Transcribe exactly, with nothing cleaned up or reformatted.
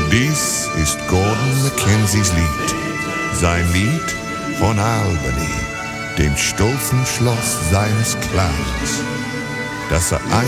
Dies ist Gordon Mackenzies Lied, sein Lied von Albany, dem stolzen Schloss seines Clans, das er